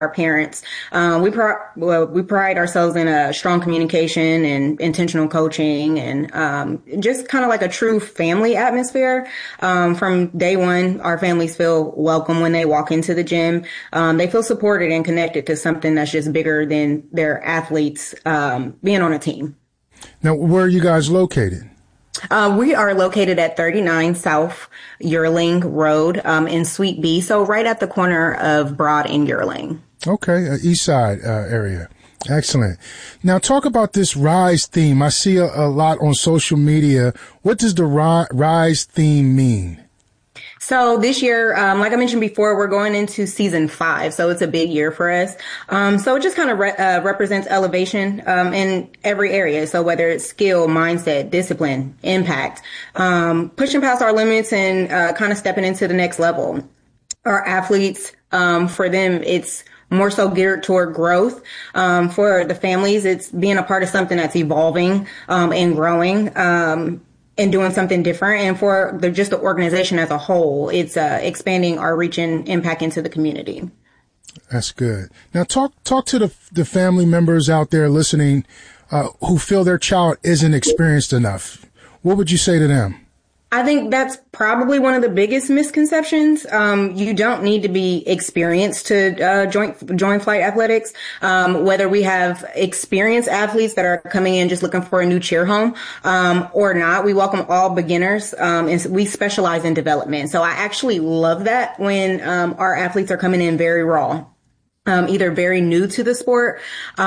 parents. We pride ourselves in a strong communication and intentional coaching and just kind of like a true family atmosphere. From day one, our families feel welcome when they walk into the gym. They feel supported and connected to something that's just bigger than their athletes being on a team. Now, where are you guys located? We are located at 39 South Yearling Road in Suite B, so right at the corner of Broad and Yearling. Okay, East Side area. Excellent. Now, talk about this Rise theme. I see a lot on social media. What does the Rise theme mean? So this year, like I mentioned before, we're going into season 5. So it's a big year for us. So it just kind of represents elevation in every area. So whether it's skill, mindset, discipline, impact, pushing past our limits and kind of stepping into the next level. Our athletes, for them, it's more so geared toward growth. For the families, it's being a part of something that's evolving and growing. And doing something different. And for just the organization as a whole, it's expanding our reach and impact into the community. That's good. Now talk to the family members out there listening who feel their child isn't experienced enough. What would you say to them? I think that's probably one of the biggest misconceptions. You don't need to be experienced to join Flight Athletics. Whether we have experienced athletes that are coming in just looking for a new cheer home or not, we welcome all beginners, and we specialize in development. So I actually love that when our athletes are coming in very raw, either very new to the sport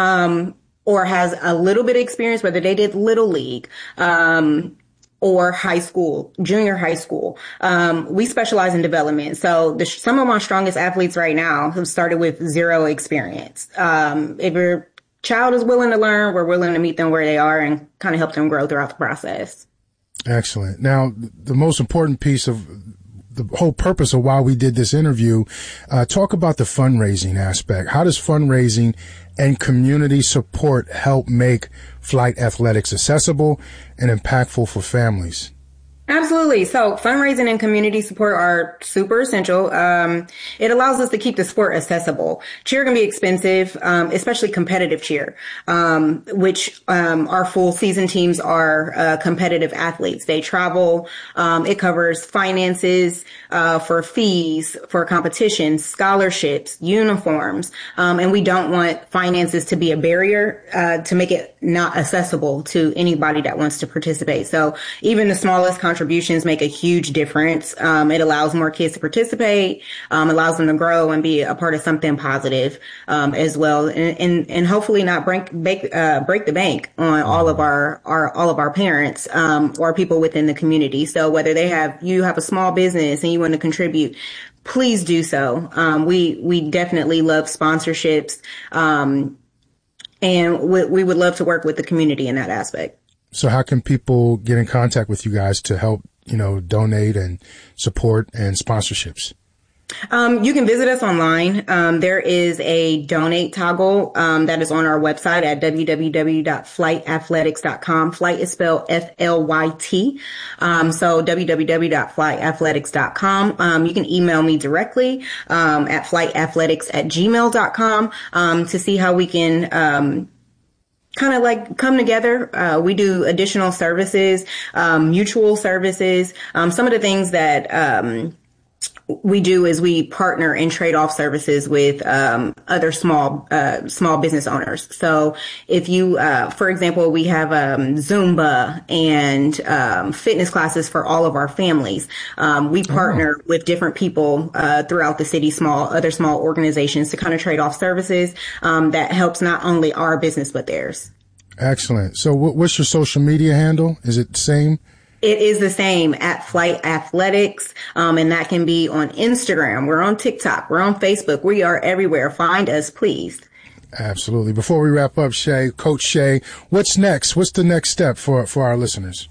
or has a little bit of experience, whether they did Little League, or high school, junior high school. We specialize in development. So some of my strongest athletes right now have started with zero experience. If your child is willing to learn, we're willing to meet them where they are and kind of help them grow throughout the process. Excellent. Now, the most important piece of the whole purpose of why we did this interview, talk about the fundraising aspect. How does fundraising and community support help make Flight Athletics accessible and impactful for families? Absolutely. So fundraising and community support are super essential. It allows us to keep the sport accessible. Cheer can be expensive, especially competitive cheer, which our full season teams are competitive athletes. They travel. It covers finances for fees, for competitions, scholarships, uniforms. And we don't want finances to be a barrier to make it not accessible to anybody that wants to participate. So even the smallest contributions make a huge difference. It allows more kids to participate, allows them to grow and be a part of something positive as well, and hopefully not break the bank on all of our parents or people within the community. So whether you have a small business and you want to contribute, please do so. We definitely love sponsorships, and we would love to work with the community in that aspect. So how can people get in contact with you guys to help, donate and support and sponsorships? You can visit us online. There is a donate toggle that is on our website at www.flightathletics.com. Flight is spelled FLYT. So www.flightathletics.com. You can email me directly at flightathletics@gmail.com to see how we can kind of like come together. We do additional services, mutual services. Some of the things that we do is we partner and trade off services with other small business owners. So if you, for example, we have Zumba and fitness classes for all of our families. We partner with different people throughout the city, other small organizations to kind of trade off services that helps not only our business but theirs. Excellent. So what's your social media handle? Is it the same? It is the same at Flight Athletics, and that can be on Instagram. We're on TikTok. We're on Facebook. We are everywhere. Find us, please. Absolutely. Before we wrap up, Coach Shay, what's next? What's the next step for our listeners?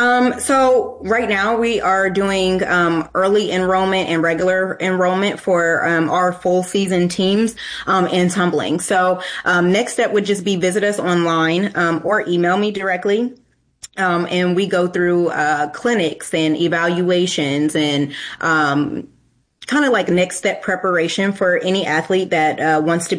So right now we are doing early enrollment and regular enrollment for our full season teams in tumbling. So next step would just be visit us online or email me directly. And we go through clinics and evaluations and kind of like next step preparation for any athlete that wants to